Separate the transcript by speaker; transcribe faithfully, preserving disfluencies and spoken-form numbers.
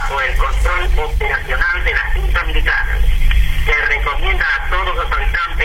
Speaker 1: bajo el control operacional de la Junta Militar. Se recomienda a todos los habitantes